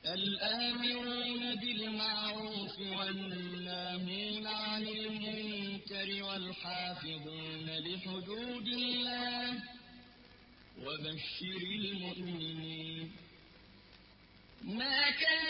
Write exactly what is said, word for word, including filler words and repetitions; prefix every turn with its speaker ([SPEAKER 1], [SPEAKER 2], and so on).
[SPEAKER 1] الآمرون بالمعروف والناهون عن المنكر والحافظون لحدود الله وبشر المؤمنين. ما كان